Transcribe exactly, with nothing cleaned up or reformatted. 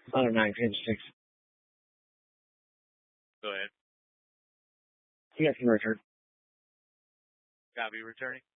oh nine, page six. Go ahead. Yes, in return. Copy returning.